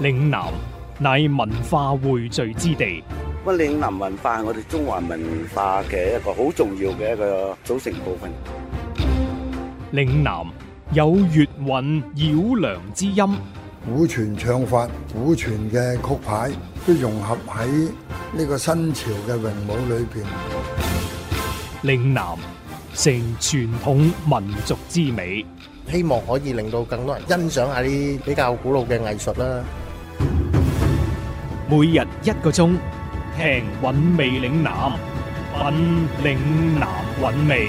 嶺南乃文化匯聚之地。 咁嶺南文化係我哋中華文化嘅一個好重要嘅一個組成部分。 嶺南有粵韻繞梁之音， 古傳唱法、古傳嘅曲牌都融合喺呢個新潮嘅詠舞裏邊。 嶺南成傳統民族之美， 希望可以令到更多人欣賞下啲比較古老嘅藝術啦。 每日1個鐘，聽韻味嶺南，品嶺南韻味。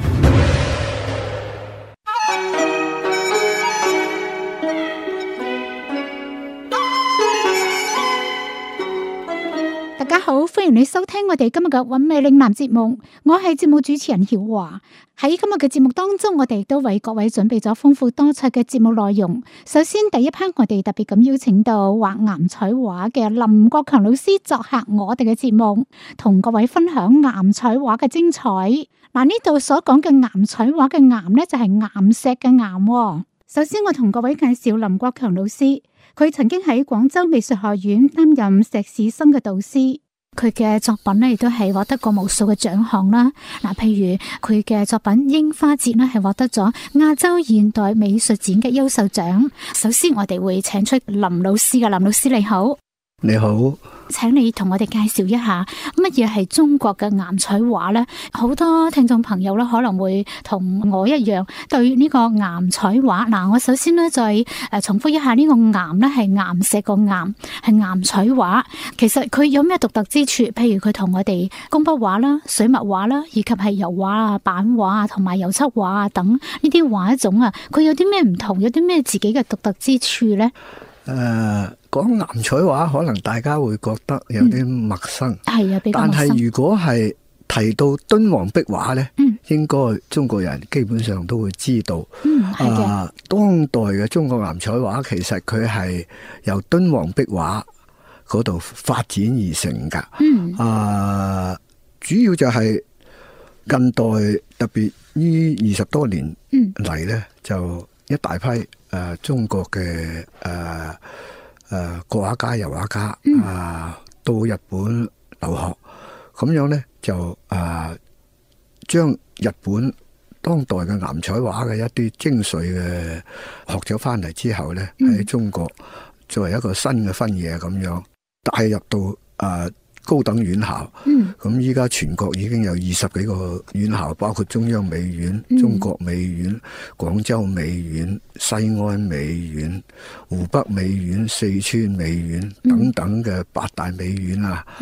大家好，歡迎你收聽我哋今日嘅韻味嶺南節目，我係節目主持人曉華。喺今日嘅節目當中，我哋都為各位準備咗豐富多彩嘅節目內容。首先第一 part， 我哋特別咁邀請到畫岩彩畫嘅林國強老師作客我哋嘅節目，同各位分享岩彩畫嘅精彩。嗱，呢度所講嘅岩彩畫嘅岩呢，就係岩石嘅岩。首先我同各位介紹林國強老師，佢曾經喺廣州美術學院擔任碩士生嘅導師。佢嘅作品咧，亦都係獲得過無數嘅獎項啦。嗱，譬如佢嘅作品《櫻花節》咧，係獲得咗亞洲現代美術展嘅優秀獎。首先，我哋會請出林老師嘅。林老師你好， 你好， 請你同我哋介紹一下乜嘢係中國嘅岩彩畫呢？好多聽眾朋友咧，可能會同我一樣對呢個岩彩畫。嗱，我首先咧再重複一下，呢個岩咧係岩石個岩，係岩彩畫。其實佢有咩獨特之處？譬如佢同我哋工筆畫啦、水墨畫啦，以及係油畫啊、版畫啊，同埋油漆畫啊等呢啲畫種啊，佢有啲咩唔同？有啲咩自己嘅獨特之處呢？ 講岩彩畫可能大家會覺得有啲陌生， 係啊，比較陌生。 但係如果係提到敦煌壁畫呢，應該中國人基本上都會知道。係嘅。當代嘅中國岩彩畫其實佢係由敦煌壁畫嗰度發展而成噶。主要就係近代特別呢20多年嚟呢，就一大批中國嘅國畫家、油畫家到日本留學，咁樣呢，就將日本當代嘅岩彩畫嘅一啲精髓嘅學咗翻嚟之後呢，喺中國作為一個新嘅分野咁樣帶入到高等院校。咁依家全國已經有20幾個院校，包括中央美院、中國美院、廣州美院、西安美院、湖北美院、四川美院等等嘅8大美院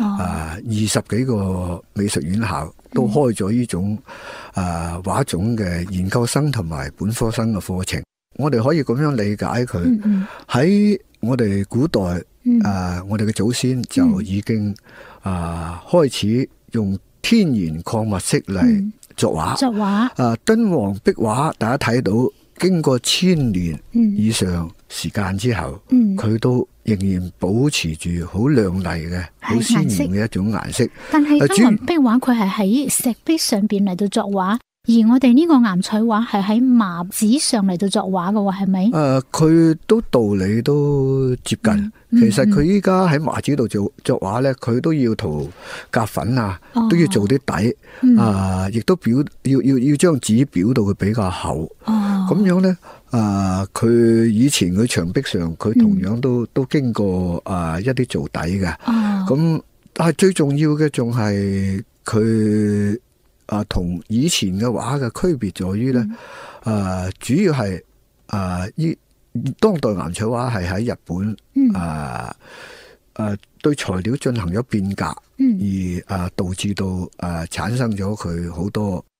20幾個美術院校都開咗呢種畫種嘅研究生同埋本科生嘅課程。我哋可以咁樣理解佢，喺我哋古代我哋嘅祖先就已經開始用天然礦物色嚟作畫。敦煌壁畫大家睇到，經過1000年以上時間之後，佢都仍然保持住好亮麗嘅、好鮮豔嘅一種顏色。 但係敦煌壁畫佢係喺石壁上邊嚟到作畫。而我哋呢個岩彩畫係喺麻紙上嚟到作畫嘅喎，係咪？ 佢都道理都接近。其實佢依家喺麻紙度作畫咧，佢都要塗甲粉都要做啲底，亦都要將紙裱到佢比較厚。咁樣咧，佢以前佢牆壁上佢同樣都經過一啲做底嘅。咁但係最重要嘅仲係佢。同以前嘅畫嘅區別在於咧，主要係當代岩彩畫係喺日本對材料進行咗變革，而導致到產生咗佢好多